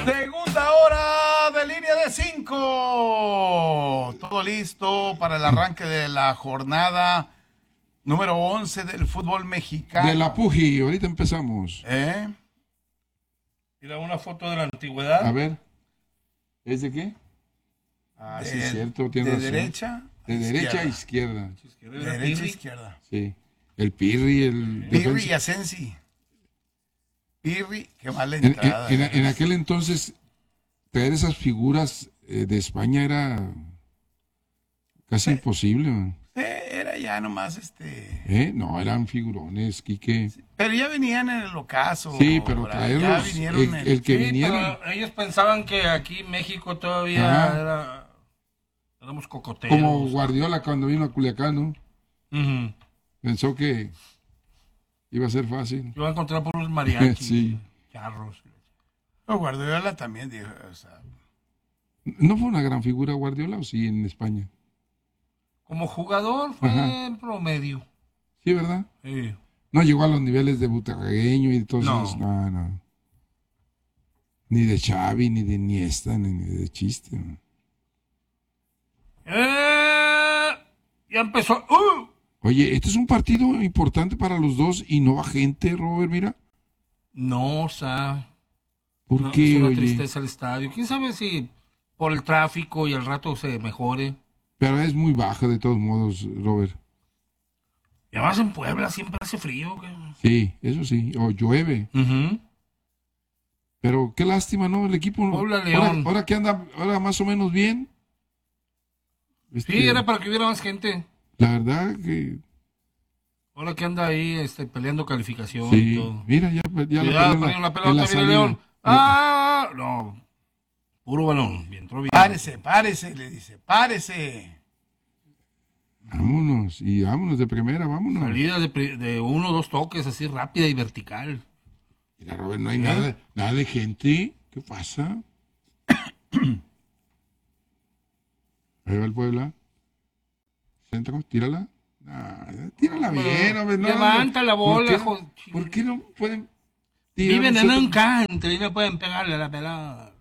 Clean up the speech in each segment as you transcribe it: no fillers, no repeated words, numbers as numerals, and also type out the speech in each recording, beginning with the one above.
Segunda hora de línea de 5. Todo listo para el arranque de la jornada número 11 del fútbol mexicano. De la Puji, ahorita empezamos. Mira una foto de la antigüedad. A ver, ¿es de qué? Sí, es cierto, tiene de razón. derecha. De derecha a izquierda. Derecha a izquierda. Sí. El Pirri, el Pirri y Asensi. Pirri, qué mala entrada. En aquel entonces, traer esas figuras de España era casi imposible, man. Era ya nomás No, eran figurones, Quique. Pero ya venían en el ocaso. Sí, pero traerlos, el que vinieron. Pero ellos pensaban que aquí México todavía éramos cocoteros. Como Guardiola cuando vino a Culiacán, ¿no? Uh-huh. Pensó que iba a ser fácil. Iba a encontrar por los mariachis, sí. charros. No, Guardiola también dijo, o sea... ¿No fue una gran figura Guardiola o sí en España? Como jugador fue en promedio. Sí, ¿verdad? Sí. No llegó a los niveles de Butragueño y todo eso. No. Ni de Xavi, ni de Iniesta, ni de chiste. ¿No? Ya empezó. Oye, este es un partido importante para los dos y no va gente, Robert, mira. No, o sea... ¿Por qué, es una oye? tristeza el estadio. ¿Quién sabe si por el tráfico y al rato se mejore? Pero es muy baja de todos modos, Robert. Y además en Puebla siempre hace frío. Sí, eso sí. O llueve. Uh-huh. Pero qué lástima, ¿no? El equipo... Puebla, León. Ahora que anda más o menos bien. Sí, era para que hubiera más gente. La verdad que... Ahora que anda ahí peleando calificación sí, y todo. Mira, ya la pelota, viene León. No. Puro balón. Bien, entró bien. Párese, le dice, párese. Vámonos de primera, vámonos. Salida de 1 o 2 toques, así rápida y vertical. Mira, Robert, no hay nada de gente. ¿Qué pasa? Ahí va el Puebla. Centro, tírala. Tírala bien, hombre. No, levanta la bola. ¿Por qué no pueden tirar? Viven en un country y no pueden pegarle a la pelota.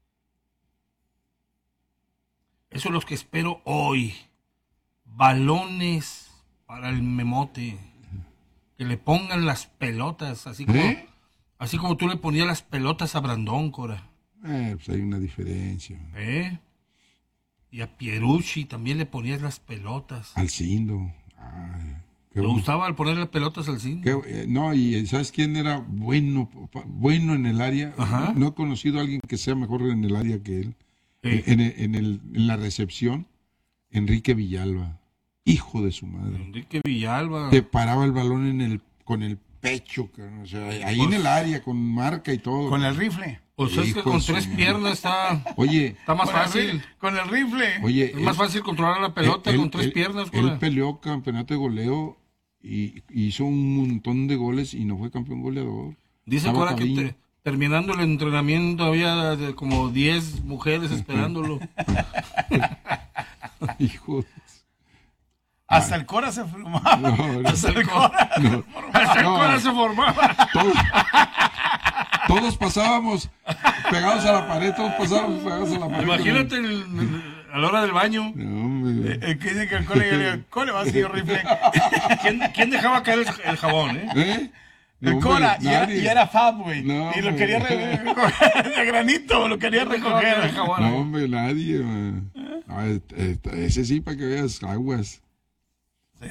Eso es lo que espero hoy. Balones para el memote. Que le pongan las pelotas, así como tú le ponías las pelotas a Brandón, Cora. Pues hay una diferencia. Y a Pierucci también le ponías las pelotas. Al Cindo. ¿Te gustaba al poner las pelotas al Cindo? No, y ¿sabes quién era bueno en el área? Ajá. No he conocido a alguien que sea mejor en el área que él. En la recepción, Enrique Villalba. Hijo de su madre. Enrique Villalba. Te paraba el balón con el pecho, o sea, ahí en el área, con marca y todo. Con el rifle. Pues es que con 3 piernas está más fácil. Con el rifle. Oye, es más fácil controlar la pelota con 3 piernas. Él peleó campeonato de goleo y hizo un montón de goles y no fue campeón goleador. Dice ahora que terminando el entrenamiento había como 10 mujeres esperándolo. Hijo. Hasta el Cora se formaba. Hasta el Cora se formaba. Todos pasábamos pegados a la pared, Imagínate a la hora del baño. Que dice que el Cole va a ser rifle. ¿Quién dejaba caer el jabón, El Cora, y era Fab, güey. Y lo quería recoger de granito, lo quería recoger el jabón. No, hombre, nadie, man. Ese sí, para que veas aguas. Sí.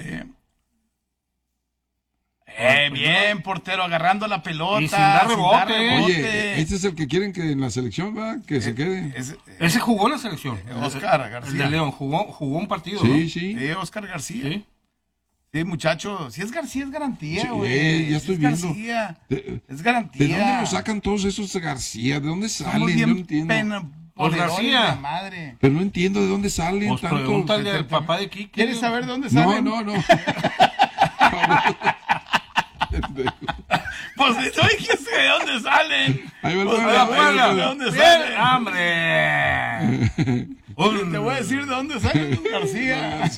Bien, portero, agarrando la pelota. Y sin dar rebote. Oye, este es el que quieren que en la selección, ¿va? Que se quede. Ese jugó en la selección. Oscar García. El de León, jugó un partido, sí, ¿no? Sí, Oscar García. Sí, muchacho. Si es García, es garantía, güey. Sí, ya estoy viendo. García, es garantía. ¿De dónde lo sacan todos esos García? ¿De dónde salen? Yo no entiendo. Por García. Madre. Pero no entiendo de dónde salen Pues tantos. Pregúntale al papá de Kike. ¿Quieres saber de dónde salen? No. Pues tú dijiste de dónde salen. Ahí va el Puebla. ¿De dónde salen? ¡Hombre! Te voy a decir de dónde salen los García.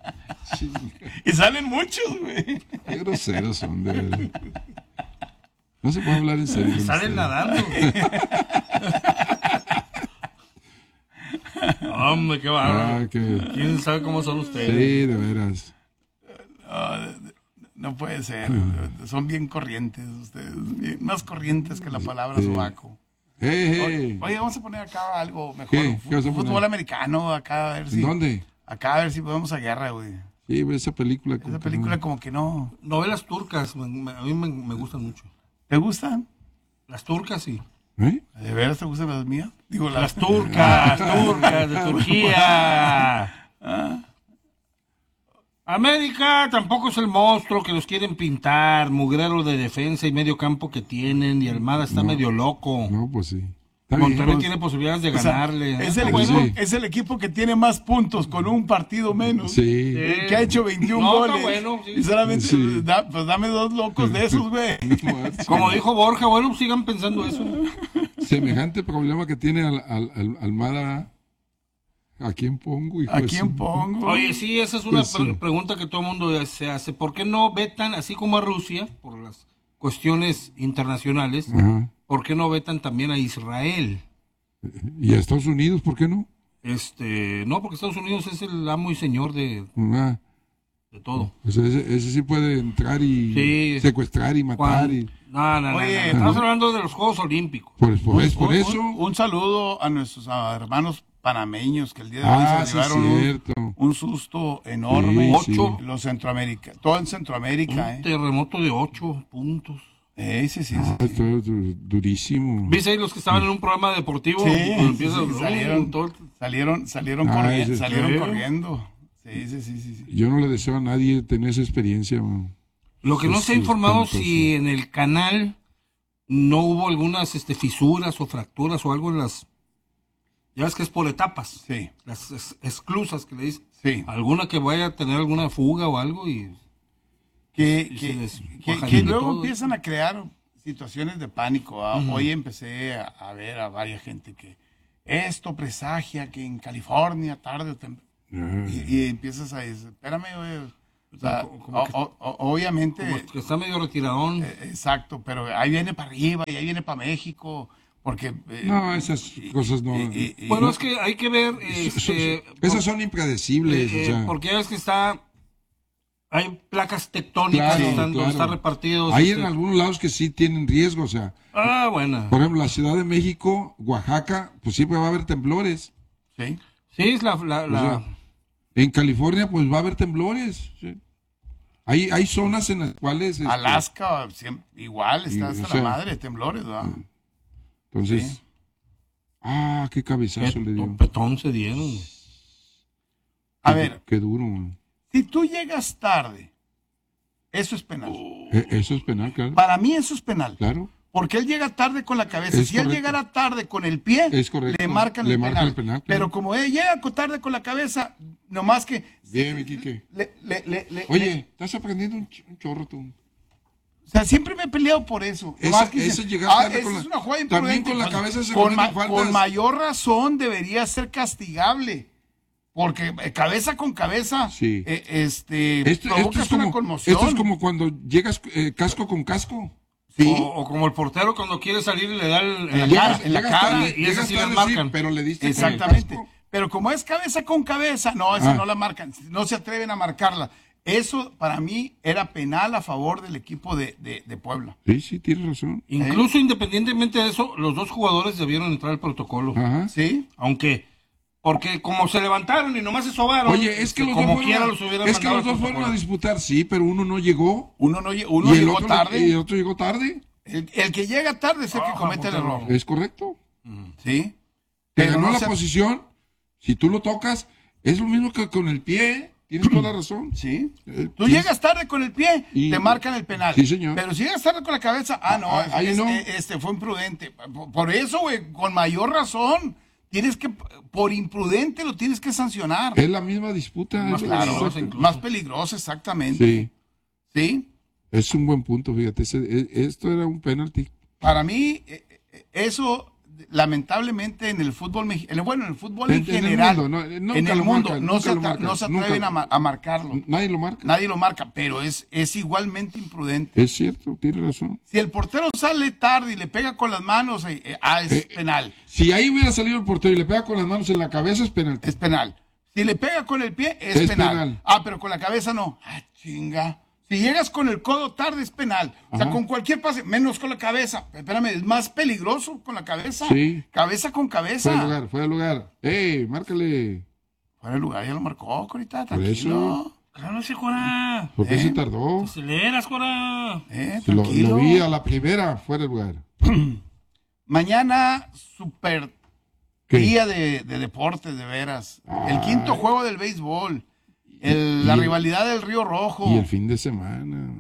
Y salen muchos, güey. Qué groseros son, de verdad. No se puede hablar en serio. con Salen ustedes. nadando. Hombre, qué bárbaro. ¿Quién sabe cómo son ustedes? Sí, de veras. No puede ser. Son bien corrientes ustedes. Más corrientes que la palabra sobaco. Hey. Oye, vamos a poner acá algo mejor. ¿Qué vas a Fútbol poner? americano, acá a ver si. ¿Dónde? Acá a ver si podemos a guerra, güey. Sí, esa película. Esa película como que no. Novelas turcas, a mí me gustan mucho. ¿Te gustan? Las turcas, sí. ¿Eh? ¿De veras te gustan las mías? Digo, Las turcas, de Turquía. América tampoco es el monstruo que los quieren pintar, mugrero de defensa y medio campo que tienen, y Almada está medio loco. No, pues sí. Está bien, Monterrey pues. tiene posibilidades de O sea, ganarle. es, Sí. el equipo que tiene más puntos con un partido menos. Sí. Que ha hecho 21 No, está goles. bueno, sí. Y solamente, Sí. pues dame 2 locos de esos, güey. Como dijo Borja, bueno, sigan pensando eso. Semejante problema que tiene Almada. ¿A quién pongo? Hijo ¿A de quién su- pongo? Oye, sí, esa es una Pues sí. pregunta que todo el mundo se hace. ¿Por qué no vetan, así como a Rusia, por las cuestiones internacionales, Ajá. por qué no vetan también a Israel? ¿Y a Estados Unidos, por qué no? No, porque Estados Unidos es el amo y señor de Ah, todo. pues ese sí puede entrar y Sí. secuestrar y matar. Y... No. Oye, Estamos hablando de los Juegos Olímpicos. Por eso. Un saludo a nuestros hermanos panameños que el día de hoy Ah, se sí, llevaron cierto. un susto enorme. Sí, Ocho. Los Centroamérica, todo en Centroamérica, Un terremoto de 8 puntos. Sí. Ah, esto es durísimo. ¿Viste ahí los que estaban en un programa deportivo? Sí, Cuando empieza sí, salieron. todo- Salieron Ah, corriendo. ese- Salieron sí. corriendo. Sí. Yo no le deseo a nadie tener esa experiencia. Man. Lo que no Eso se ha es informado espantoso. si en el canal no hubo algunas fisuras o fracturas o algo en las... Ya ves que es por etapas. Sí. Las esclusas que le dicen. Sí. Alguna que vaya a tener alguna fuga o algo y... Que, Y que, se les que- cuajan que de luego todo. empiezan a crear situaciones de pánico. Hoy empecé a ver a varias gente que esto presagia que en California tarde o temprano. Y empiezas a decir, espérame, güey. O sea, Como que- obviamente, Como que está medio retiradón. exacto, pero ahí viene para arriba y ahí viene para México, porque... No, esas cosas no. Bueno, es que hay que ver... Esas son impredecibles. o sea. porque es que está... Hay placas tectónicas Claro, donde claro. está repartidos. Hay en algunos lados que sí tienen riesgo. O sea, Bueno. por ejemplo, la Ciudad de México, Oaxaca, pues siempre va a haber temblores. Sí. Sí, es la... O sea, en California, pues va a haber temblores. Sí. Hay zonas en las cuales. Alaska, igual, está o hasta sea, la madre de temblores, ¿verdad? Entonces. Sí. Qué cabezazo le dio. Topetón se dieron. A ver, Qué duro. Man. si tú llegas tarde, eso es penal. Eso es penal, claro. Para mí eso es penal. Claro. Porque él llega tarde con la cabeza. Es Si él correcto. llegara tarde con el pie, Es correcto. le marcan Le el marcan penal. el penal, claro. Pero como él llega tarde con la cabeza, nomás que... Bien, mi Quique. Oye, estás aprendiendo un chorro tú. O sea, siempre me he peleado por eso. Esa- Nomás que eso dicen, llegar tarde esa con la- es una jugada también imprudente. con la Pues, cabeza se con, cometen faltas. con mayor razón debería ser castigable. Porque cabeza con cabeza, Sí. provocas Esto una conmoción. es como cuando llegas casco con casco. Sí. O como el portero cuando quiere salir y le da En la Llegas- cara, en la llegas cara. tarde, y esas llegas sí las tarde, marcan. pero le diste con el Exactamente. casco. Pero como es cabeza con cabeza, no, esa Ah. no la marcan. No se atreven a marcarla. Eso para mí era penal a favor del equipo de Puebla. Sí, tienes razón. Incluso independientemente de eso, los dos jugadores debieron entrar al protocolo. Ajá. ¿Sí? Porque como se levantaron y nomás se sobaron, Oye, es que los como dos quiera fueron, los hubieran es que mandado los al dos fueron a protocolo. disputar, sí, pero uno no llegó. Uno y llegó el otro, tarde. y el otro llegó tarde. El que llega tarde es el que comete el error. Es correcto. ¿Sí? Te Pero ganó no la se- posición. Si tú lo tocas, es lo mismo que con el pie. Tienes toda la razón. Sí. Tú Sí. llegas tarde con el pie, Y- te marcan el penal. Sí, señor. Pero si llegas tarde con la cabeza, no, ahí no. fue imprudente. Por eso, güey, con mayor razón, tienes que, por imprudente lo tienes que sancionar. Es la misma disputa. Más es- claro, exacto. incluso. Más peligroso, exactamente. Sí, ¿Sí? es un buen punto, fíjate. Esto era un penalti. Para mí, eso lamentablemente en el fútbol mexicano, bueno, en el fútbol en En el general, mundo, en el mundo no se atreven nunca. a marcarlo. Nadie lo marca. Nadie lo marca, pero es igualmente imprudente. Es cierto, tiene razón. Si el portero sale tarde y le pega con las manos, es penal. Si ahí hubiera salido el portero y le pega con las manos en la cabeza, es penalti. Es penal. Si le pega con el pie, es penal. Pero con la cabeza no. Chinga. Si llegas con el codo tarde, es penal. O sea, con cualquier pase, menos con la cabeza. Espérame, es más peligroso con la cabeza. Sí. Cabeza con cabeza. Fuera de lugar. Márcale. Fuera de lugar, ya lo marcó, Corita, Por tranquilo. eso. Cálmese, Cora. ¿Por qué se tardó? Aceleras, Cora. Lo Tranquilo. vi a la primera, fuera de lugar. Mañana, super ¿Qué? día de deportes, de veras. El quinto juego del béisbol. Y La rivalidad del Río Rojo. Y el fin de semana.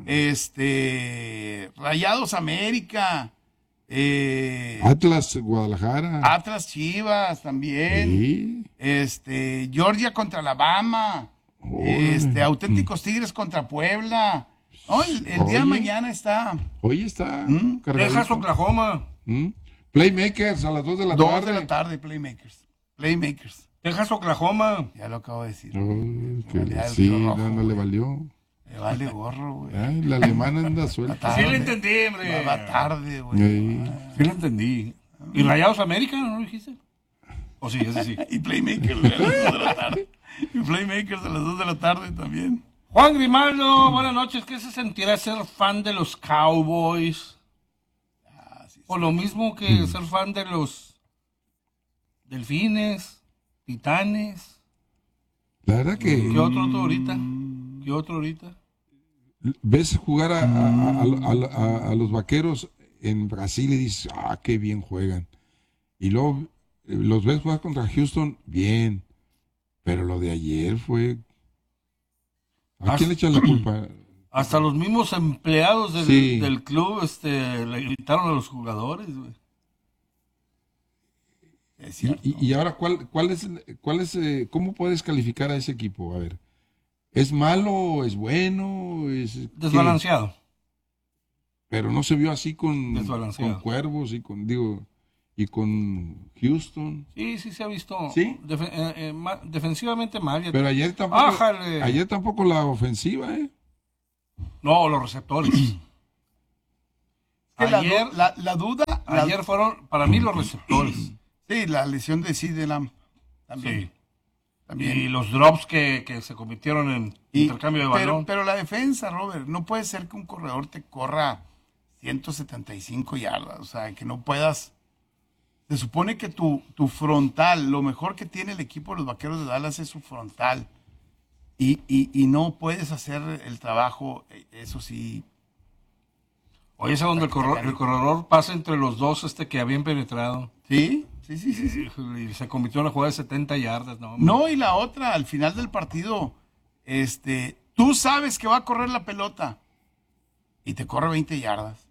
Rayados América. Atlas, Guadalajara. Atlas Chivas también. Sí. Georgia contra Alabama. Auténticos Tigres contra Puebla. No, el día de Oye. mañana está. Hoy está cargadito. Texas, Oklahoma. Playmakers a las 2 de la 2 tarde. de la tarde, Playmakers. Texas, Oklahoma. Ya lo acabo de decir. Sí, no le valió. Me vale gorro, güey. Ay, la alemana anda suelta. Sí le entendí, hombre. Va tarde, güey. Sí. Sí lo entendí. ¿Y Rayados América? ¿No lo dijiste? ¿O sí, ese sí? Y Playmakers a las 2 de la tarde. Y Playmakers a las 2 de la tarde también. Juan Grimaldo, buenas noches. ¿Qué se sentirá ser fan de los Cowboys? O lo mismo que ser fan de los Delfines, Titanes. La verdad que ¿Qué otro ahorita? ¿Qué otro ahorita? ves jugar a los vaqueros en Brasil y dices, qué bien juegan. Y luego los ves jugar contra Houston, bien. Pero lo de ayer fue... ¿A quién le echan la culpa? Hasta los mismos empleados del club le gritaron a los jugadores, güey. Es cierto. Y ahora, ¿cuál es, cómo puedes calificar a ese equipo? A ver, ¿es malo? ¿Es bueno? Desbalanceado. ¿Qué? Pero no se vio así con Cuervos y con Houston. Sí se ha visto. ¿Sí? Defensivamente mal. Pero ayer tampoco la ofensiva, ¿eh? No, los receptores. Ayer, la duda. Ayer fueron, para mí, los receptores. Sí, la lesión de Sid Lamb. También. Sí. También. Y los drops que se convirtieron en intercambio de balón. Pero la defensa, Robert, no puede ser que un corredor te corra 175 yardas. O sea, que no puedas. Se supone que tu frontal, lo mejor que tiene el equipo de los Vaqueros de Dallas es su frontal. Y no puedes hacer el trabajo, eso sí. Oye, es donde el corredor pasa entre los dos que habían penetrado. Sí. Y se convirtió en una jugada de 70 yardas. No, y la otra, al final del partido, tú sabes que va a correr la pelota y te corre 20 yardas.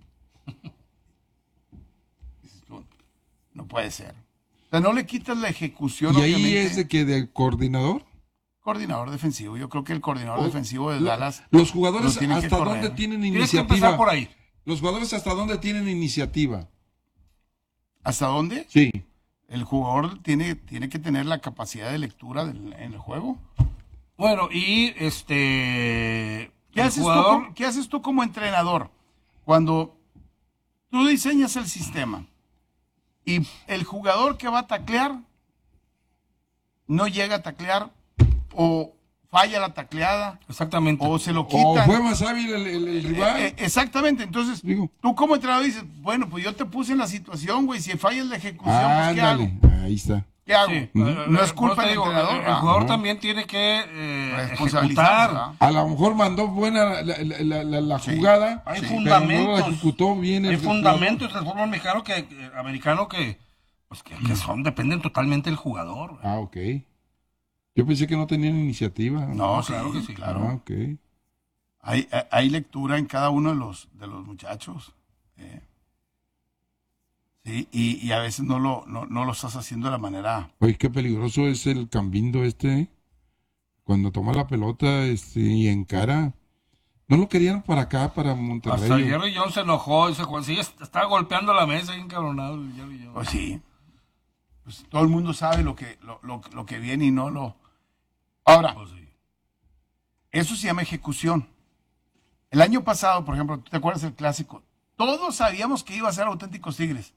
No puede ser. O sea, no le quitas la ejecución. ¿Y ahí obviamente. es de coordinador? Coordinador defensivo. Yo creo que el coordinador defensivo de Dallas. Los jugadores, lo tiene que ¿hasta correr. dónde tienen Tienes que iniciativa? empezar por ahí. Los jugadores, ¿hasta dónde tienen iniciativa? ¿Hasta dónde? Sí. El jugador tiene que tener la capacidad de lectura en el juego. Bueno, y ¿Qué haces tú como entrenador? Cuando tú diseñas el sistema y el jugador que va a taclear no llega a taclear o falla la tacleada. Exactamente. O se lo O quitan. fue más hábil el rival. Exactamente. Entonces, Digo. tú como entrenador dices, bueno, pues yo te puse en la situación, güey. Si fallas la ejecución, pues ¿qué hago? Ahí está. ¿Qué hago? Sí. No es culpa del entrenador. El jugador también tiene que Responsabilizarse, ejecutar. A lo mejor mandó buena la jugada. Hay pero fundamentos. no la ejecutó bien. Hay fundamentos del fútbol americano que dependen totalmente del jugador. Ok. Yo pensé que no tenían iniciativa. No, claro que sí. claro. Ok. Hay lectura en cada uno de los muchachos. Sí, y a veces no lo estás haciendo de la manera. Oye, qué peligroso es el Cambindo cuando toma la pelota y encara. No lo querían para acá, para Monterrey. Hasta Jerry Jones se enojó. Estaba golpeando la mesa y encabronado el Jerry Jones. Pues sí. pues todo el mundo sabe lo que viene y no lo... Ahora, Pues sí. eso se llama ejecución. El año pasado, por ejemplo, ¿tú te acuerdas del clásico? Todos sabíamos que iba a ser Auténticos Tigres.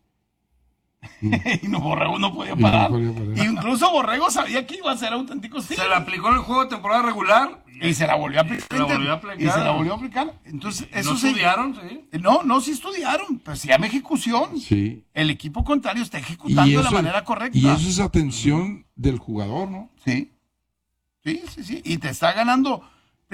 Y no, Borrego no podía parar. Incluso Borrego sabía que iba a ser Auténticos Tigres. Se la aplicó en el juego de temporada regular. Y se la volvió a aplicar. Se la volvió a aplicar. Y se la volvió a aplicar. Entonces, ¿No eso estudiaron? Sí. No, sí estudiaron. Pues se llama ejecución. Sí. El equipo contrario está ejecutando de la manera correcta. Y eso es atención del jugador, ¿no? Sí. Sí. Y te está ganando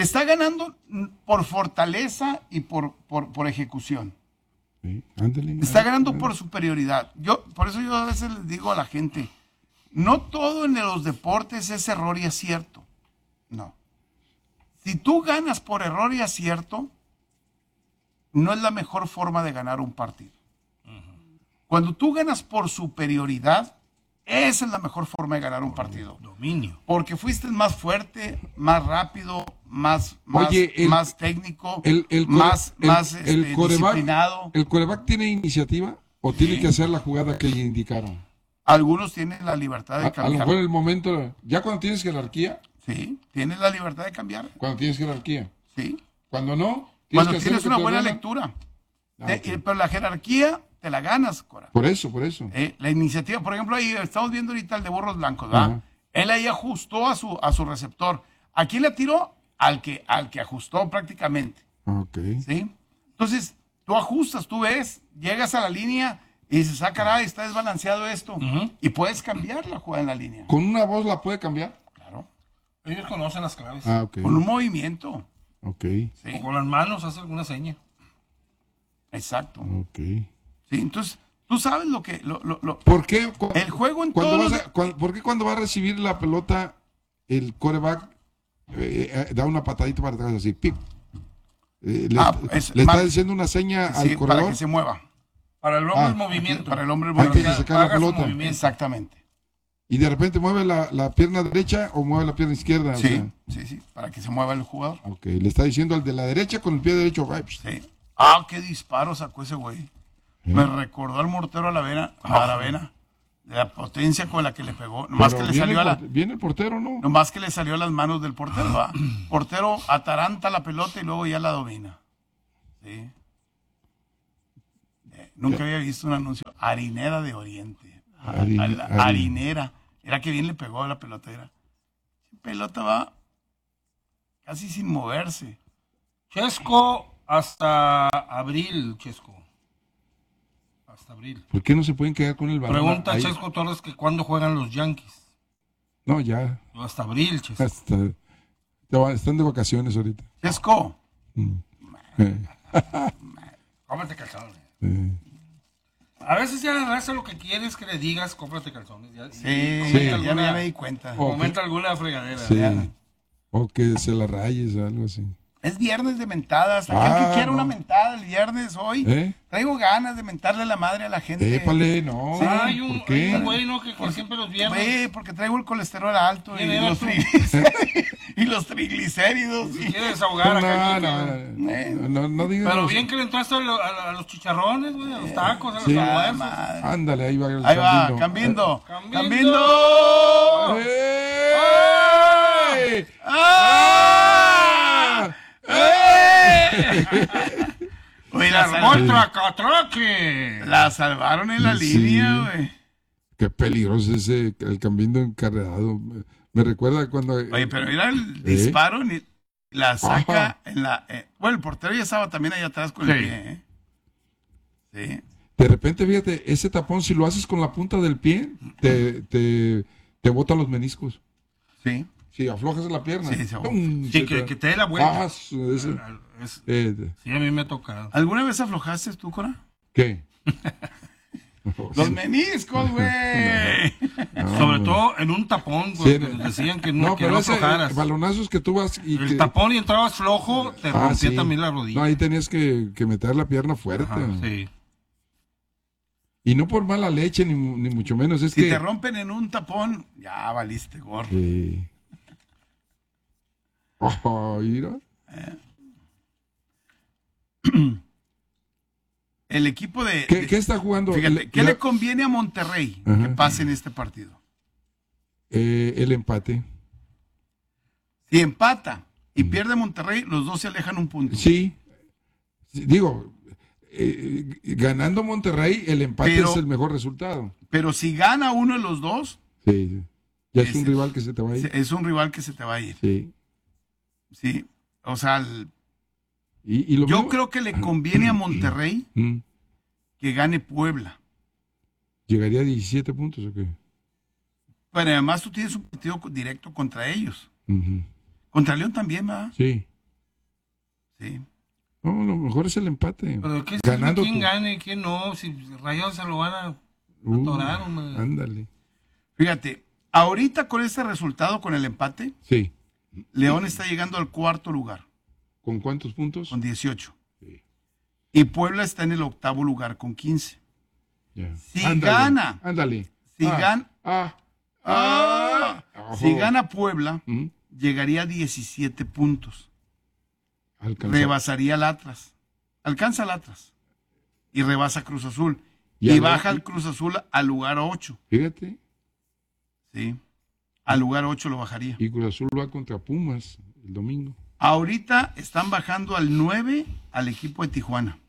por fortaleza y por ejecución. Sí, ándale. Te está ganando por superioridad. Por eso yo a veces les digo a la gente, no todo en los deportes es error y acierto. No. Si tú ganas por error y acierto, no es la mejor forma de ganar un partido. Cuando tú ganas por superioridad, esa es la mejor forma de ganar un partido. Dominio. Porque fuiste más fuerte, más rápido, más técnico, más disciplinado. ¿El quarterback tiene iniciativa o tiene que hacer la jugada que le indicaron? Algunos tienen la libertad de A lo cambiar. mejor en el momento, ya cuando tienes jerarquía, Sí, tienes la libertad de cambiar. cuando tienes jerarquía. Sí. Cuando no, Cuando que hacer tienes lo que una te buena ordena. lectura. Ok. Pero la jerarquía te la ganas, Cora. Por eso. La iniciativa, por ejemplo, ahí estamos viendo ahorita el de Burros Blancos, ¿verdad? Ajá. Él ahí ajustó a su receptor. ¿A quién le tiró? Al que ajustó prácticamente. Ok. ¿Sí? Entonces, tú ajustas, tú ves, llegas a la línea y dices, caray, está desbalanceado esto. Y puedes cambiar la jugada en la línea. ¿Con una voz la puede cambiar? Claro. Ellos conocen las claves. Ah, ok. Con un movimiento. Ok. Sí, O con las manos hace alguna seña. exacto. Ok. Sí, entonces, tú sabes lo que... ¿Por qué? El juego en Cuando todos... ¿Por qué cuando va a recibir la pelota el quarterback da una patadita para atrás así? ¡Pip! Le está diciendo una seña Sí, al corredor. para que se mueva. Para el hombre el movimiento. Para el hombre el Antes de movimiento. sacar la haga su pelota. movimiento. Exactamente. Y de repente mueve la pierna derecha o mueve la pierna izquierda. o Sí, sea, sí, para que se mueva el jugador. ok, le está diciendo al de la derecha con el pie derecho. Sí. Qué disparo sacó ese güey. Me recordó al mortero Aravena. De la potencia con la que le pegó. Nomás que le salió viene el portero, ¿no? nomás que le salió a las manos del portero. ¿Va? Portero ataranta la pelota y luego ya la domina. Sí. Nunca había visto un anuncio. Harinera de Oriente. Harinera. Era que bien le pegó a la pelota. La pelota va casi sin moverse. Chesco hasta abril, Chesco. Hasta abril. ¿Por qué no se pueden quedar con el balón? Pregunta ahí? Chesco Torres que cuándo juegan los Yankees. No, ya. Hasta abril, Chesco. Están de vacaciones ahorita. Chesco. Cómprate calzones. Eh, A veces ya la raza lo que quiere es que le digas cómprate calzones. Sí, comenta ya me di cuenta. Comenta alguna fregadera. sí. O que se la rayes o algo así. Es viernes de mentadas. Aquel que quiera no. una mentada el viernes hoy. ¿Eh? Traigo ganas de mentarle la madre a la gente. Épale, no. Sí, Hay un ¿Por qué? güey, ¿no? Que siempre los viernes. Güey, porque traigo el colesterol alto y ¿Quién eres los, tú? y los triglicéridos. Si quieres desahogar acá. No digas. Pero bien que le entraste a los chicharrones, güey, a los tacos, a los Sí. almuerzos. Madre. Ándale, ahí va el Ahí va, Cambindo. Cambindo. ¡Ey! ¡Ah! Oye, ¡Se armó el tracatraque! la salvaron en la Sí. línea, güey. Qué peligroso ese, el Cambindo encarregado. Me recuerda cuando... Oye, pero mira el disparo, ni la saca en la... bueno, el portero ya estaba también ahí atrás con el Sí. pie, ¿eh? Sí. De repente, fíjate, ese tapón, si lo haces con la punta del pie, te bota los meniscos. Sí. Si aflojas la pierna. Sí, se ¡pum! Sí, Se que te dé la vuelta. ese- Es- eh, Sí, a mí me ha tocado. ¿Alguna vez aflojaste tú, Cora? ¿Qué? Los meniscos, güey. Sobre todo en un tapón, güey, Sí, que nos decían que No, que pero no ese aflojaras. balonazos que tú vas y El que... tapón y entrabas flojo, te rompía sí. también la rodilla. No, ahí tenías que meter la pierna fuerte. Ajá, sí. Y no por mala leche, ni mucho menos. Es Si que... te rompen en un tapón, ya valiste, gordo. Sí. Oh, mira. El equipo de... ¿Qué está jugando? Fíjate, ¿qué le conviene a Monterrey que pase en este partido? El empate. Si empata y pierde Monterrey, los dos se alejan un punto. Sí. Digo, ganando Monterrey, el empate es el mejor resultado. Pero si gana uno de los dos... Sí. Ya es un rival que se te va a ir. Es un rival que se te va a ir. Sí. Sí. O sea, yo creo que le conviene a Monterrey que gane Puebla. ¿Llegaría a 17 puntos o qué? Pero además tú tienes un partido directo contra ellos. Uh-huh. Contra León también, ¿verdad? Sí. Sí. No, lo mejor es el empate. Pero ¿qué ganando quién gane, quién no? Si Rayados se lo van a atorar, hombre. Ándale. Fíjate, ahorita con este resultado, con el empate, sí. León está llegando al 4º lugar. ¿Con cuántos puntos? Con 18. Sí. Y Puebla está en el 8º lugar con 15. Yeah. Si gana. Ándale. Si gana Puebla, llegaría a 17 puntos. Rebasaría al Atlas. Alcanza al Atlas. Y rebasa Cruz Azul. Y baja el Cruz Azul al lugar 8. Fíjate. Sí. Al lugar 8 lo bajaría. Y Cruz Azul va contra Pumas el domingo. Ahorita están bajando al 9 al equipo de Tijuana.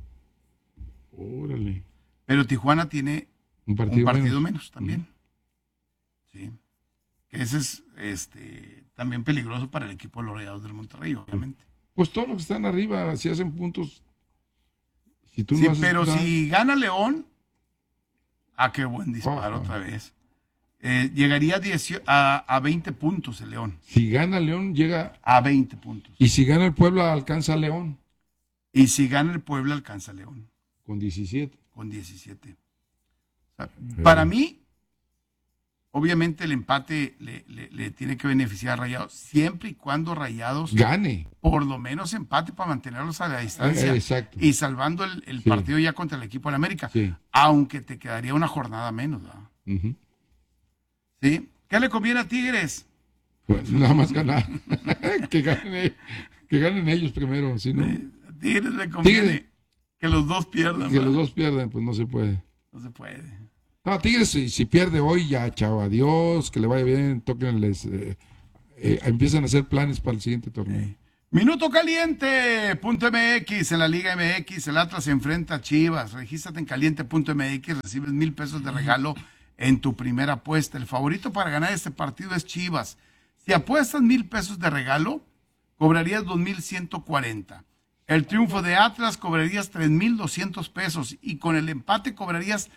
Órale. Pero Tijuana tiene un partido menos también. Sí. Ese es también peligroso para el equipo de los Rayados del Monterrey, obviamente. Pues todos los que están arriba, si hacen puntos. Si tú sí, no haces pero nada. si gana León, qué buen disparo otra vez. Llegaría a 20 puntos el León. Si gana León, llega a 20 puntos. Y si gana el Puebla, alcanza a León. Y si gana el Puebla, alcanza a León. Con 17. Con 17. O sea, para mí, obviamente el empate le tiene que beneficiar a Rayados, siempre y cuando Rayados gane. Por lo menos empate para mantenerlos a la distancia. Exacto. Y salvando el partido ya contra el equipo de América. Sí. Aunque te quedaría una jornada menos, ¿verdad? Uh-huh. ¿Sí? ¿Qué le conviene a Tigres? Pues nada más ganar. que ganen ellos primero, si no. Tigres le conviene que los dos pierdan. Que los dos pierdan, pues no se puede. No se puede. No, Tigres si pierde hoy, ya chao, adiós, que le vaya bien, tóquenles, empiezan a hacer planes para el siguiente torneo. Minuto caliente.mx, en la Liga MX, el Atlas se enfrenta a Chivas. Regístrate en caliente.mx, recibes $1,000 de regalo en tu primera apuesta. El favorito para ganar este partido es Chivas. Si apuestas $1,000 de regalo, cobrarías 2,140. El triunfo de Atlas cobrarías $3,200 y con el empate cobrarías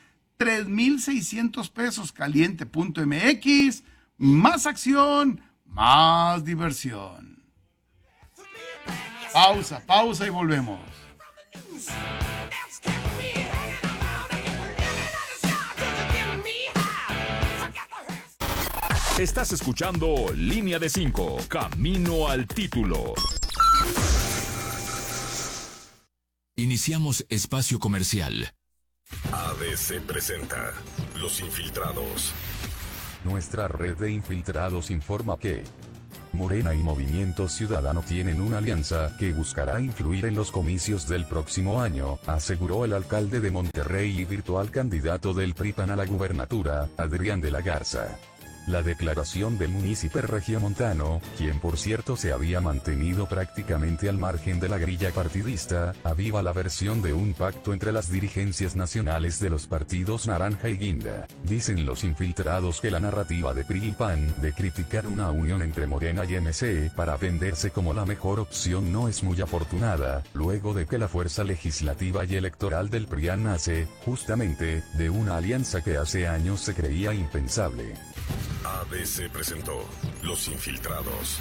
$3,600. Caliente.mx, más acción, más diversión. Pausa y volvemos. Estás escuchando Línea de 5, Camino al Título. Iniciamos espacio comercial. ABC presenta Los Infiltrados. Nuestra red de infiltrados informa que Morena y Movimiento Ciudadano tienen una alianza que buscará influir en los comicios del próximo año, aseguró el alcalde de Monterrey y virtual candidato del PRI-PAN a la gubernatura, Adrián de la Garza. La declaración del munícipe regiomontano, quien por cierto se había mantenido prácticamente al margen de la grilla partidista, aviva la versión de un pacto entre las dirigencias nacionales de los partidos Naranja y Guinda. Dicen los infiltrados que la narrativa de PRI y PAN de criticar una unión entre Morena y MC para venderse como la mejor opción no es muy afortunada, luego de que la fuerza legislativa y electoral del PRIAN nace, justamente, de una alianza que hace años se creía impensable. ABC presentó Los Infiltrados.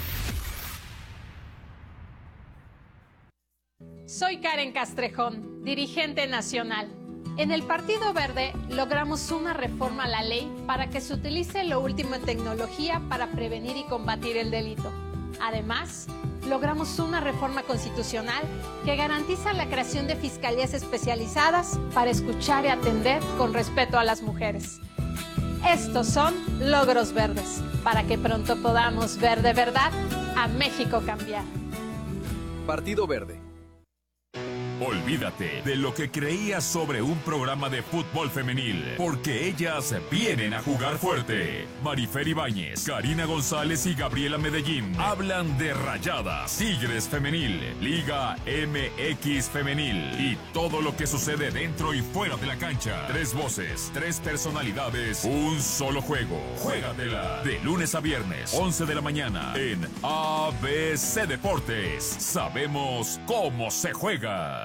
Soy Karen Castrejón, dirigente nacional. En el Partido Verde logramos una reforma a la ley para que se utilice lo último en tecnología para prevenir y combatir el delito. Además, logramos una reforma constitucional que garantiza la creación de fiscalías especializadas para escuchar y atender con respeto a las mujeres. Estos son logros verdes, para que pronto podamos ver de verdad a México cambiar. Partido Verde. Olvídate de lo que creías sobre un programa de fútbol femenil, porque ellas vienen a jugar fuerte. Marifer Ibáñez, Karina González y Gabriela Medellín hablan de Rayadas, Tigres Femenil, Liga MX Femenil y todo lo que sucede dentro y fuera de la cancha. 3 voces, 3 personalidades, un solo juego. Juégatela. De lunes a viernes, 11 de la mañana, en ABC Deportes. Sabemos cómo se juega.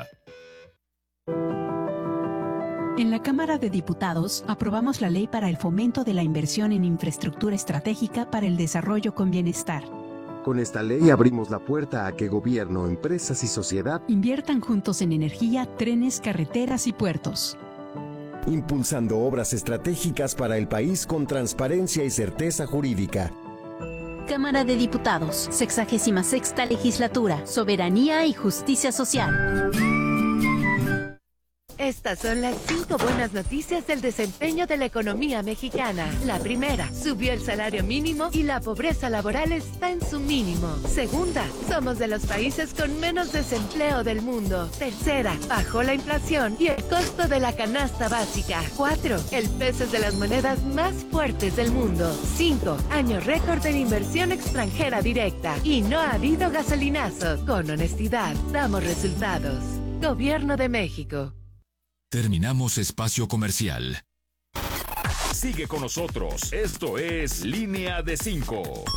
En la Cámara de Diputados aprobamos la ley para el fomento de la inversión en infraestructura estratégica para el desarrollo con bienestar. Con esta ley abrimos la puerta a que gobierno, empresas y sociedad inviertan juntos en energía, trenes, carreteras y puertos. impulsando obras estratégicas para el país con transparencia y certeza jurídica. Cámara de Diputados, 66ª Legislatura, Soberanía y Justicia Social. Estas son las 5 buenas noticias del desempeño de la economía mexicana. La primera, subió el salario mínimo y la pobreza laboral está en su mínimo. Segunda, somos de los países con menos desempleo del mundo. Tercera, bajó la inflación y el costo de la canasta básica. 4, el peso es de las monedas más fuertes del mundo. 5, año récord en inversión extranjera directa. Y no ha habido gasolinazo. Con honestidad, damos resultados. Gobierno de México. Terminamos espacio comercial. Sigue con nosotros. Esto es Línea de 5.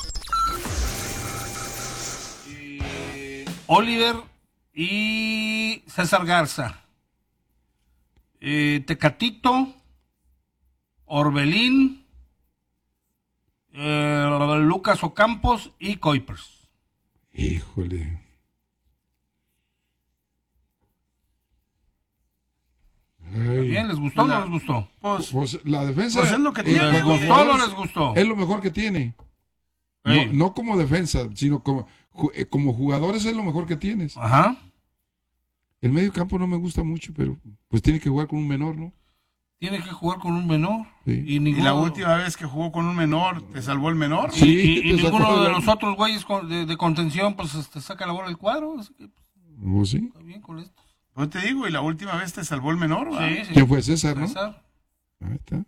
Oliver y César Garza. Tecatito, Orbelín, Lucas Ocampos y Kuipers. Híjole. ¿Bien? ¿Les gustó o no les gustó? Pues la defensa pues es lo que tiene. ¿Les gustó o no les gustó? es lo mejor que tiene. Sí. No como defensa, sino como jugadores es lo mejor que tienes. Ajá. El medio campo no me gusta mucho, pero pues tiene que jugar con un menor, ¿no? Tiene que jugar con un menor. Sí. Y Y la última vez que jugó con un menor, ¿te salvó el menor? Sí. y te sacó ninguno de la- los otros güeyes de contención pues saca la bola del cuadro. Así que, pues, ¿Oh, sí? está bien con esto. Pues te digo, y la última vez te salvó el menor, ¿va? Sí, sí. ¿Quién fue? César, ¿no? César. Ahí está.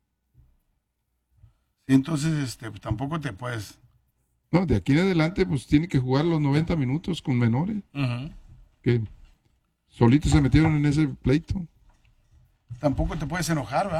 Sí, entonces pues, tampoco te puedes... No, de aquí en adelante pues tiene que jugar los 90 minutos con menores, Ujú. que solitos se metieron en ese pleito. Tampoco te puedes enojar, ¿va?